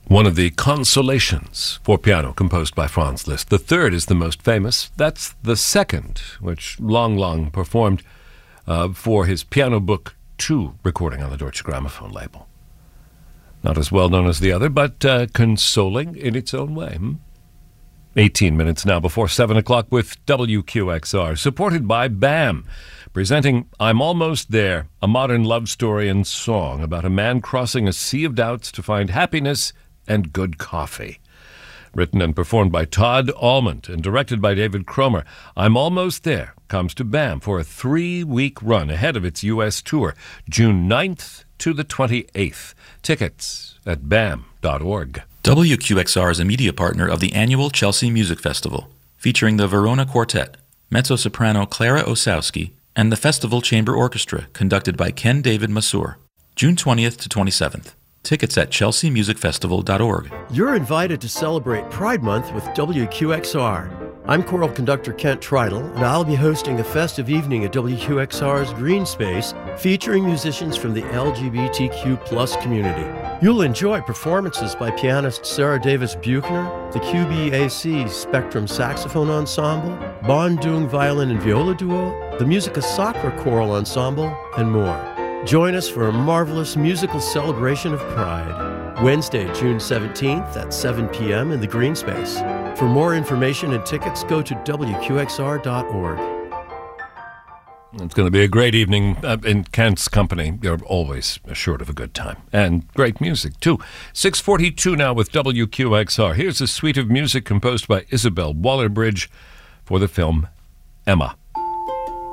One of the consolations for piano composed by Franz Liszt. The third is the most famous. That's the second, which Lang performed for his Piano Book 2 recording on the Deutsche Grammophon label. Not as well known as the other, but consoling in its own way. 18 minutes now before 7 o'clock with WQXR, supported by BAM, presenting I'm Almost There, a modern love story and song about a man crossing a sea of doubts to find happiness and good coffee. Written and performed by Todd Almond and directed by David Cromer, I'm Almost There comes to BAM for a 3-week run ahead of its U.S. tour, June 9th to the 28th. Tickets at bam.org. WQXR is a media partner of the annual Chelsea Music Festival, featuring the Verona Quartet, mezzo-soprano Clara Osowski, and the Festival Chamber Orchestra, conducted by Ken David Masur, June 20th to 27th. Tickets at chelseamusicfestival.org. You're invited to celebrate Pride Month with WQXR. I'm choral conductor Kent Tridle, and I'll be hosting a festive evening at WQXR's Green Space featuring musicians from the LGBTQ+ community. You'll enjoy performances by pianist Sarah Davis Buchner, the QBAC Spectrum Saxophone Ensemble, Bondung Violin and Viola Duo, the Musica Sacra Choral Ensemble, and more. Join us for a marvelous musical celebration of Pride, Wednesday, June 17th at 7 p.m. in the Green Space. For more information and tickets, go to WQXR.org. It's going to be a great evening in Kent's company. You're always assured of a good time. And great music, too. 6:42 now with WQXR. Here's a suite of music composed by Isabel Waller-Bridge for the film Emma.